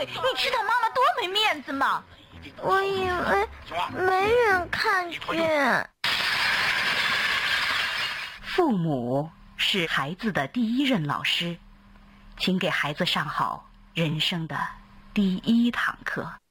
你知道妈妈多没面子吗？ 我以为没人看见。 父母是孩子的第一任老师，请给孩子上好人生的第一堂课。